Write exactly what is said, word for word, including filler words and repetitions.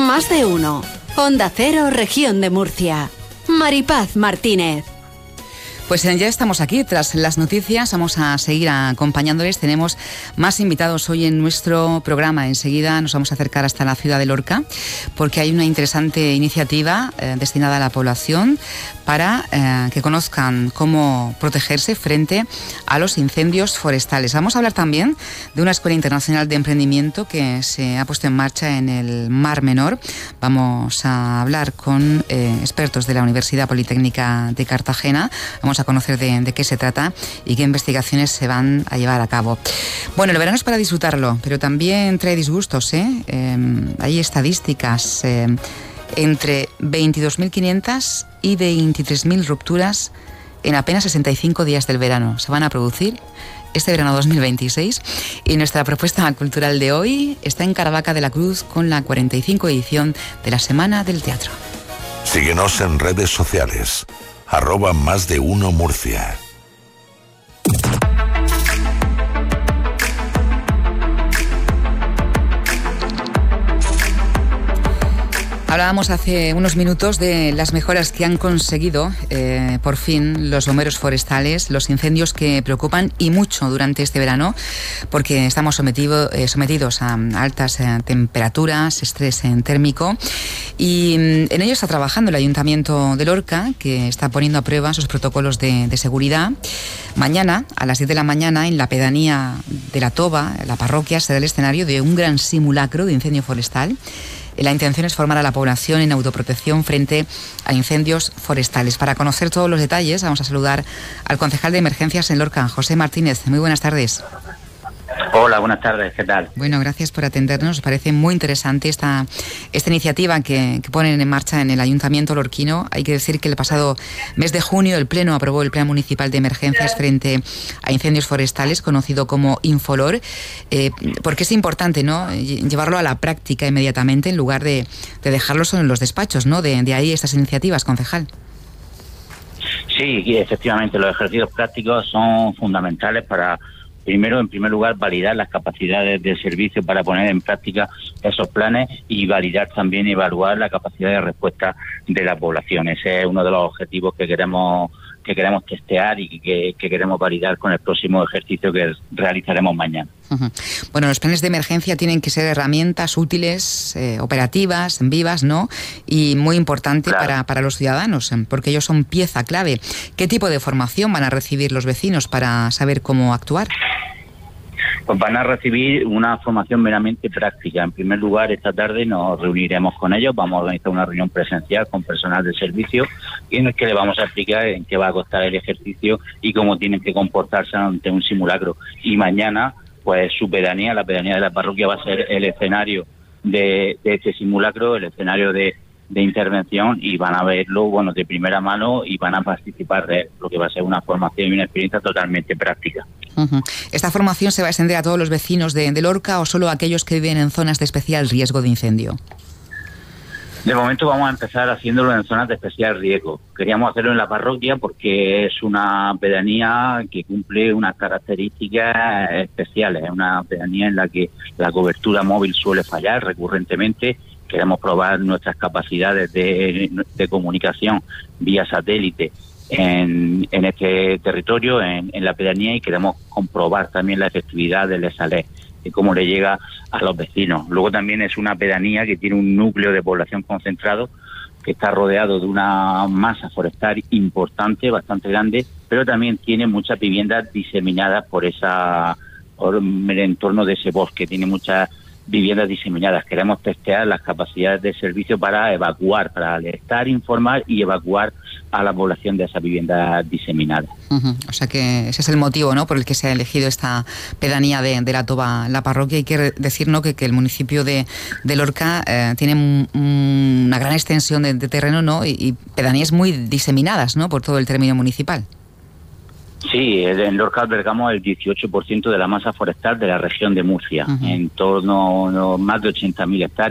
Más de uno. Onda Cero, Región de Murcia. Maripaz Martínez. Pues ya estamos aquí, tras las noticias, vamos a seguir acompañándoles. Tenemos más invitados hoy en nuestro programa. Enseguida nos vamos a acercar hasta la ciudad de Lorca, porque hay una interesante iniciativa eh, destinada a la población para eh, que conozcan cómo protegerse frente a los incendios forestales. Vamos a hablar también de una escuela internacional de emprendimiento que se ha puesto en marcha en el Mar Menor. Vamos a hablar con eh, expertos de la Universidad Politécnica de Cartagena. Vamos a conocer de, de qué se trata y qué investigaciones se van a llevar a cabo. Bueno, el verano es para disfrutarlo, pero también trae disgustos, ¿eh? Eh, hay estadísticas, eh, entre veintidós mil quinientas y veintitrés mil rupturas en apenas sesenta y cinco días del verano. Se van a producir este verano dos mil veintiséis, y nuestra propuesta cultural de hoy está en Caravaca de la Cruz con la cuarenta y cinco edición de la Semana del Teatro. Síguenos en redes sociales. Arroba más de uno Murcia. Hablábamos hace unos minutos de las mejoras que han conseguido eh, por fin los bomberos forestales, los incendios que preocupan y mucho durante este verano, porque estamos sometido, eh, sometidos a altas eh, temperaturas, estrés eh, térmico, y mm, en ello está trabajando el Ayuntamiento de Lorca, que está poniendo a prueba sus protocolos de, de seguridad. Mañana, a las diez de la mañana, en la pedanía de La Toba, la parroquia, será el escenario de un gran simulacro de incendio forestal. La intención es formar a la población en autoprotección frente a incendios forestales. Para conocer todos los detalles, vamos a saludar al concejal de emergencias en Lorca, José Martínez. Muy buenas tardes. Hola, buenas tardes, ¿qué tal? Bueno, gracias por atendernos. Nos parece muy interesante esta, esta iniciativa que, que ponen en marcha en el Ayuntamiento lorquino. Hay que decir que el pasado mes de junio el Pleno aprobó el Plan Municipal de Emergencias frente a incendios forestales, conocido como Infolor, eh, porque es importante, ¿no?, llevarlo a la práctica inmediatamente en lugar de, de dejarlo solo en los despachos, ¿no? De, de ahí estas iniciativas, concejal. Sí, efectivamente, los ejercicios prácticos son fundamentales para... Primero, en primer lugar, validar las capacidades del servicio para poner en práctica esos planes y validar también y evaluar la capacidad de respuesta de la población. Ese es uno de los objetivos que queremos que queremos testear y que, que queremos validar con el próximo ejercicio que realizaremos mañana. Uh-huh. Bueno, los planes de emergencia tienen que ser herramientas útiles, eh, operativas, vivas, ¿no? Y muy importante claro. para, para los ciudadanos, porque ellos son pieza clave. ¿Qué tipo de formación van a recibir los vecinos para saber cómo actuar? Pues van a recibir una formación meramente práctica. En primer lugar, esta tarde nos reuniremos con ellos, vamos a organizar una reunión presencial con personal de servicio en el que le vamos a explicar en qué va a costar el ejercicio y cómo tienen que comportarse ante un simulacro. Y mañana, pues su pedanía, la pedanía de la parroquia, va a ser el escenario de, de este simulacro, el escenario de, de intervención, y van a verlo, bueno, de primera mano y van a participar de lo que va a ser una formación y una experiencia totalmente práctica. Uh-huh. ¿Esta formación se va a extender a todos los vecinos de, de Lorca o solo a aquellos que viven en zonas de especial riesgo de incendio? De momento vamos a empezar haciéndolo en zonas de especial riesgo. Queríamos hacerlo en la parroquia porque es una pedanía que cumple unas características especiales. Es una pedanía en la que la cobertura móvil suele fallar recurrentemente. Queremos probar nuestras capacidades de, de comunicación vía satélite en, en este territorio, en, en la pedanía, y queremos comprobar también la efectividad del ESALER y cómo le llega a los vecinos. Luego también es una pedanía que tiene un núcleo de población concentrado que está rodeado de una masa forestal importante, bastante grande, pero también tiene muchas viviendas diseminadas por esa por el entorno de ese bosque, tiene muchas viviendas diseminadas. Queremos testear las capacidades de servicio para evacuar, para alertar, informar y evacuar a la población de esas viviendas diseminadas. Uh-huh. O sea que ese es el motivo, ¿no?, por el que se ha elegido esta pedanía de, de La Toba, la parroquia. Hay que decir, ¿no?, que, que el municipio de, de Lorca eh, tiene un, un, una gran extensión de, de terreno, ¿no?, y, y pedanías muy diseminadas, ¿no?, por todo el término municipal. Sí, en Lorca albergamos el dieciocho por ciento de la masa forestal de la región de Murcia, uh-huh. en torno a más de ochenta mil hectáreas.